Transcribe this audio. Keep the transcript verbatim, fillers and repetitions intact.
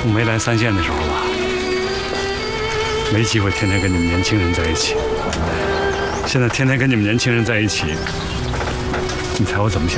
我没来三线的时候吧，没机会天天跟你们年轻人在一起。现在天天跟你们年轻人在一起，你猜我怎么想